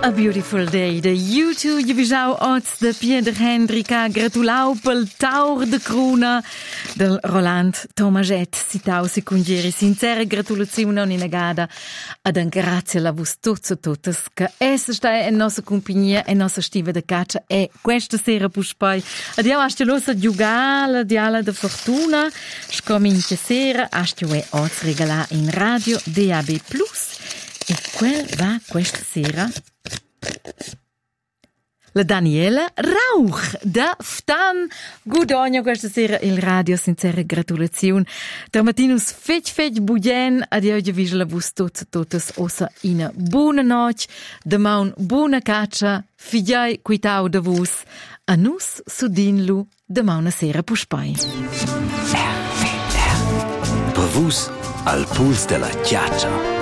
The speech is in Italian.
A Beautiful Day de YouTube, je bisau oz de Pieder Hendrika, gratulau pel taur de cruna del Roland Tomaget, citau si cungieri sincera gratulazione in negada ad un grazie a vos tutti e tutte che essa sta in nostra compagnia e nostra stiva de caccia e questa sera puspai adiamo a stelosa giugala diala de fortuna scominche sera a stue oz regala in radio DAB+ e quel va questa sera la Daniela Rauch da Ftan. Good ogno questa sera il radio, sincere gratulazione. Tramatinus fetch budien, adio je visla vus totes ossa in buona noche, demà un buona caccia, figliai quitau da vus, a nus sudinlu demà una sera puspai. Per vus al puls della chiaccia.